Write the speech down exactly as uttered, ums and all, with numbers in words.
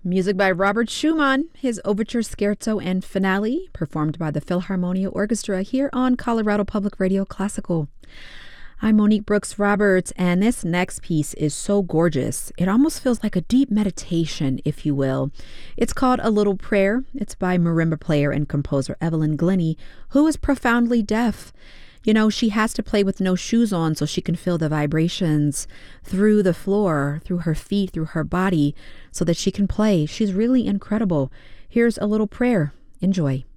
Music by Robert Schumann, his Overture, Scherzo, and Finale, performed by the Philharmonia Orchestra here on Colorado Public Radio Classical. I'm Monique Brooks Roberts, and this next piece is so gorgeous. It almost feels like a deep meditation, if you will. It's called A Little Prayer. It's by marimba player and composer Evelyn Glennie, who is profoundly deaf. You know, she has to play with no shoes on so she can feel the vibrations through the floor, through her feet, through her body, so that she can play. She's really incredible. Here's A Little Prayer. Enjoy.